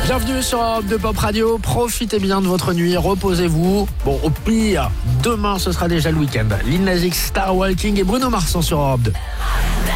Bienvenue sur Europe 2 Pop Radio. Profitez bien de votre nuit, reposez-vous. Bon, au pire, demain ce sera déjà le week-end. Lil Nas X, Star Walking et Bruno Mars sont sur Europe 2.